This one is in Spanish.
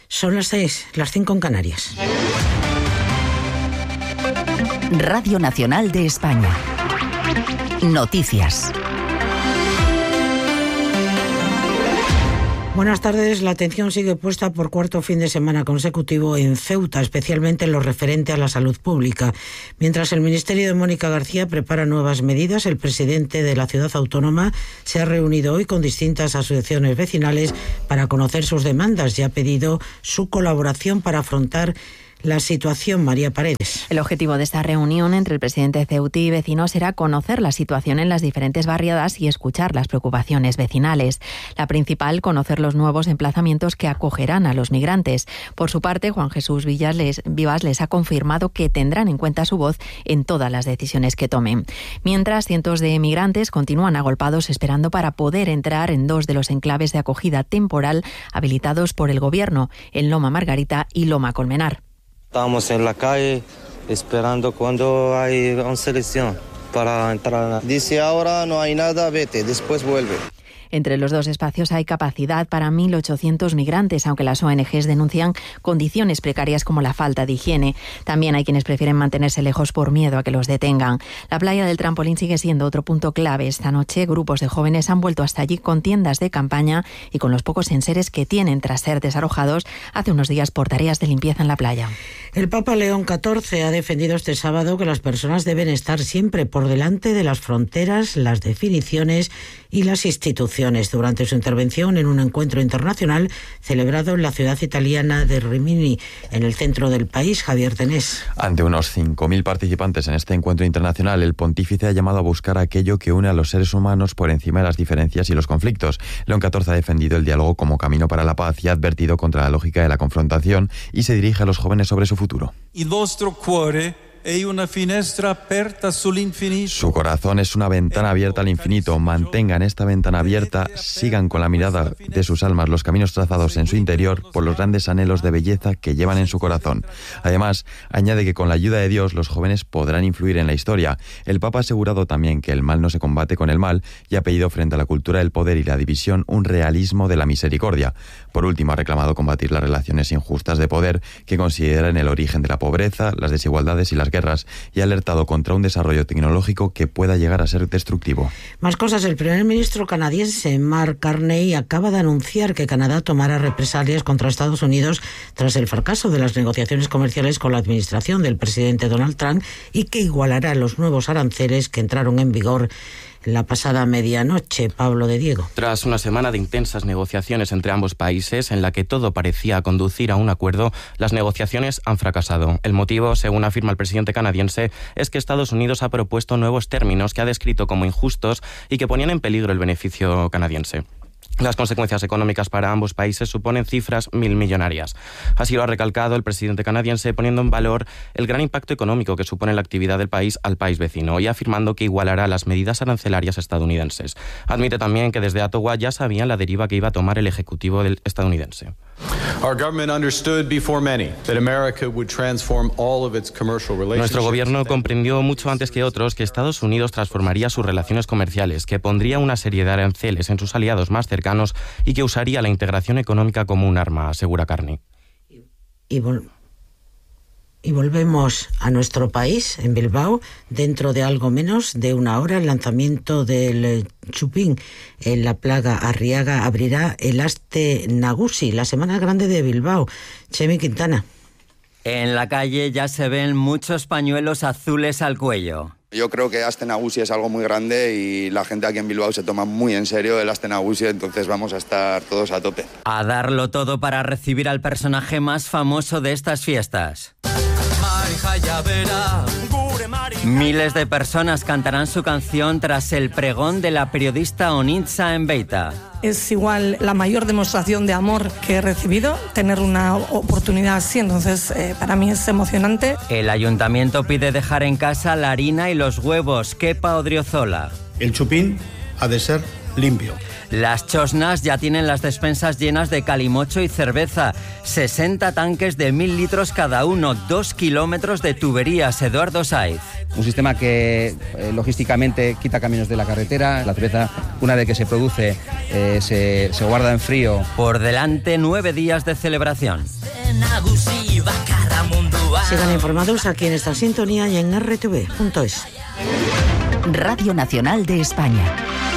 Son las 6, las 5 en Canarias. Radio Nacional de España. Noticias. Buenas tardes. La atención sigue puesta por cuarto fin de semana consecutivo en Ceuta, especialmente en lo referente a la salud pública. Mientras el Ministerio de Mónica García prepara nuevas medidas, el presidente de la ciudad autónoma se ha reunido hoy con distintas asociaciones vecinales para conocer sus demandas y ha pedido su colaboración para afrontar la situación. María Paredes. El objetivo de esta reunión entre el presidente ceutí y vecinos será conocer la situación en las diferentes barriadas y escuchar las preocupaciones vecinales. La principal, conocer los nuevos emplazamientos que acogerán a los migrantes. Por su parte, Juan Jesús Vivas les ha confirmado que tendrán en cuenta su voz en todas las decisiones que tomen. Mientras, cientos de migrantes continúan agolpados esperando para poder entrar en dos de los enclaves de acogida temporal habilitados por el Gobierno, en Loma Margarita y Loma Colmenar. Estamos en la calle esperando cuando hay una selección para entrar. Dice ahora no hay nada, vete, después vuelve. Entre los dos espacios hay capacidad para 1.800 migrantes, aunque las ONGs denuncian condiciones precarias como la falta de higiene. También hay quienes prefieren mantenerse lejos por miedo a que los detengan. La playa del Trampolín sigue siendo otro punto clave. Esta noche grupos de jóvenes han vuelto hasta allí con tiendas de campaña y con los pocos enseres que tienen tras ser desalojados hace unos días por tareas de limpieza en la playa. El Papa León XIV ha defendido este sábado que las personas deben estar siempre por delante de las fronteras, las definiciones y las instituciones. Durante su intervención en un encuentro internacional celebrado en la ciudad italiana de Rimini, en el centro del país. Javier Tenés. Ante unos 5.000 participantes en este encuentro internacional, el pontífice ha llamado a buscar aquello que une a los seres humanos por encima de las diferencias y los conflictos. León XIV ha defendido el diálogo como camino para la paz y ha advertido contra la lógica de la confrontación y se dirige a los jóvenes sobre su futuro. Su corazón es una ventana abierta al infinito. Mantengan esta ventana abierta, sigan con la mirada de sus almas los caminos trazados en su interior por los grandes anhelos de belleza que llevan en su corazón. Además, añade que con la ayuda de Dios los jóvenes podrán influir en la historia. El Papa ha asegurado también que el mal no se combate con el mal y ha pedido frente a la cultura del poder y la división un realismo de la misericordia. Por último, ha reclamado combatir las relaciones injustas de poder que consideran el origen de la pobreza, las desigualdades y las guerras, y ha alertado contra un desarrollo tecnológico que pueda llegar a ser destructivo. Más cosas. El primer ministro canadiense Mark Carney acaba de anunciar que Canadá tomará represalias contra Estados Unidos tras el fracaso de las negociaciones comerciales con la administración del presidente Donald Trump y que igualará los nuevos aranceles que entraron en vigor la pasada medianoche. Pablo de Diego. Tras una semana de intensas negociaciones entre ambos países, en la que todo parecía conducir a un acuerdo, las negociaciones han fracasado. El motivo, según afirma el presidente canadiense, es que Estados Unidos ha propuesto nuevos términos que ha descrito como injustos y que ponían en peligro el beneficio canadiense. Las consecuencias económicas para ambos países suponen cifras millonarias. Así lo ha recalcado el presidente canadiense, poniendo en valor el gran impacto económico que supone la actividad del país al país vecino y afirmando que igualará las medidas arancelarias estadounidenses. Admite también que desde Ottawa ya sabían la deriva que iba a tomar el ejecutivo estadounidense. Nuestro gobierno comprendió mucho antes que otros que Estados Unidos transformaría sus relaciones comerciales, que pondría una serie de aranceles en sus aliados más cercanos y que usaría la integración económica como un arma, asegura Carney. Y volvemos a nuestro país, en Bilbao. Dentro de algo menos de una hora, el lanzamiento del Chupín en la Plaga Arriaga abrirá el Aste Nagusi, la Semana Grande de Bilbao. Chemi Quintana. En la calle ya se ven muchos pañuelos azules al cuello. Yo creo que Aste Nagusi es algo muy grande y la gente aquí en Bilbao se toma muy en serio el Aste Nagusi, entonces vamos a estar todos a tope. A darlo todo para recibir al personaje más famoso de estas fiestas. Miles de personas cantarán su canción tras el pregón de la periodista Onitza en Beita. Es igual la mayor demostración de amor que he recibido, tener una oportunidad así, entonces para mí es emocionante. El ayuntamiento pide dejar en casa la harina y los huevos. Kepa Odriozola. El chupín ha de ser limpio. Las chosnas ya tienen las despensas llenas de calimocho y cerveza. 60 tanques de 1.000 litros cada uno, 2 kilómetros de tuberías. Eduardo Saiz. Un sistema que logísticamente quita caminos de la carretera. La cerveza, una vez que se produce, se guarda en frío. Por delante, 9 días de celebración. Sigan informados aquí en esta sintonía y en rtv.es. Radio Nacional de España.